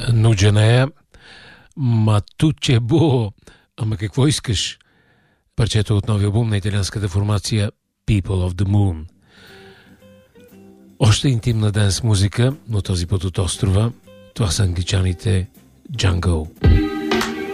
Нуджанея, ма туче бо, ама какво искаш? Парчето от новия албум на италианската формация People of the Moon. Още интимна денс музика, но този път от острова. Това са англичаните Jungle.